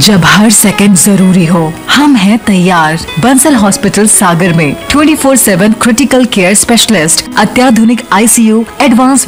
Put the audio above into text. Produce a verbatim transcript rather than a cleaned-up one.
जब हर सेकंड जरूरी हो, हम हैं तैयार। बंसल हॉस्पिटल सागर में twenty four seven critical care specialist, अत्याधुनिक आईसीयू, एडवांस